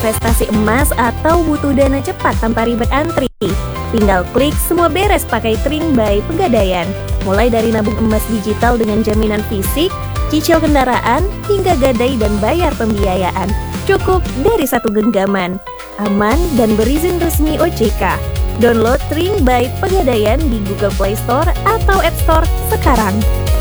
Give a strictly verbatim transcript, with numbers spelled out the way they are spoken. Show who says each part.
Speaker 1: investasi emas atau butuh dana cepat tanpa ribet antri? Tinggal klik semua beres pakai Tring by Pegadaian. Mulai dari nabung emas digital dengan jaminan fisik, cicil kendaraan, hingga gadai dan bayar pembiayaan. Cukup dari satu genggaman. Aman dan berizin resmi O J K. Download Tring by Pegadaian di Google Play Store atau App Store sekarang.